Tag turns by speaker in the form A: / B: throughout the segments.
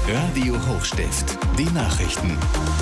A: Radio Hochstift, die Nachrichten.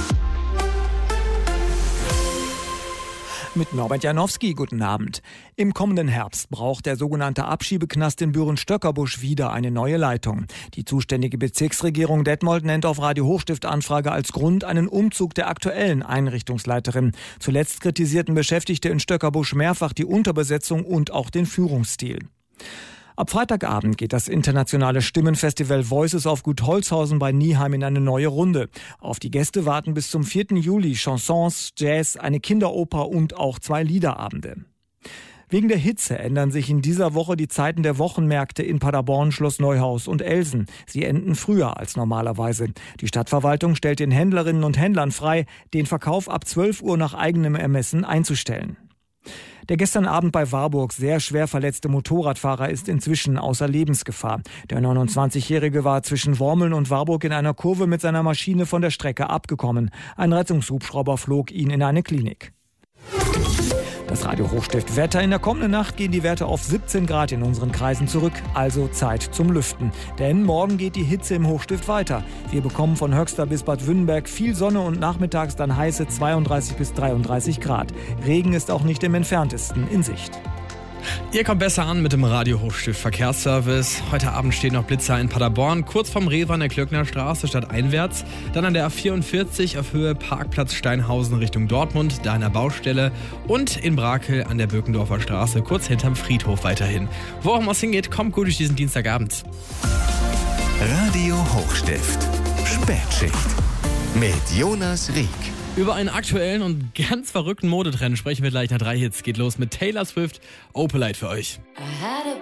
B: Mit Norbert Janowski, guten Abend. Im kommenden Herbst braucht der sogenannte Abschiebeknast in Büren-Stöckerbusch wieder eine neue Leitung. Die zuständige Bezirksregierung Detmold nennt auf Radio Hochstift Anfrage als Grund einen Umzug der aktuellen Einrichtungsleiterin. Zuletzt kritisierten Beschäftigte in Stöckerbusch mehrfach die Unterbesetzung und auch den Führungsstil. Ab Freitagabend geht das internationale Stimmenfestival Voices auf Gut Holzhausen bei Nieheim in eine neue Runde. Auf die Gäste warten bis zum 4. Juli Chansons, Jazz, eine Kinderoper und auch 2 Liederabende. Wegen der Hitze ändern sich in dieser Woche die Zeiten der Wochenmärkte in Paderborn, Schloss Neuhaus und Elsen. Sie enden früher als normalerweise. Die Stadtverwaltung stellt den Händlerinnen und Händlern frei, den Verkauf ab 12 Uhr nach eigenem Ermessen einzustellen. Der gestern Abend bei Warburg sehr schwer verletzte Motorradfahrer ist inzwischen außer Lebensgefahr. Der 29-Jährige war zwischen Wormeln und Warburg in einer Kurve mit seiner Maschine von der Strecke abgekommen. Ein Rettungshubschrauber flog ihn in eine Klinik. Das Radio Hochstift Wetter. In der kommenden Nacht gehen die Werte auf 17 Grad in unseren Kreisen zurück. Also Zeit zum Lüften. Denn morgen geht die Hitze im Hochstift weiter. Wir bekommen von Höxter bis Bad Wünnenberg viel Sonne und nachmittags dann heiße 32 bis 33 Grad. Regen ist auch nicht im entferntesten in Sicht.
C: Ihr kommt besser an mit dem Radio Hochstift Verkehrsservice. Heute Abend stehen noch Blitzer in Paderborn, kurz vorm Rewe an der Klöckner Straße stadteinwärts. Dann an der A44 auf Höhe Parkplatz Steinhausen Richtung Dortmund, da an der Baustelle. Und in Brakel an der Birkendorfer Straße, kurz hinterm Friedhof weiterhin. Wo auch immer es hingeht, kommt gut durch diesen Dienstagabend.
A: Radio Hochstift, Spätschicht mit Jonas Rieck.
C: Über einen aktuellen und ganz verrückten Modetrend sprechen wir gleich nach 3 Hits. Geht los mit Taylor Swift, Opalite für euch.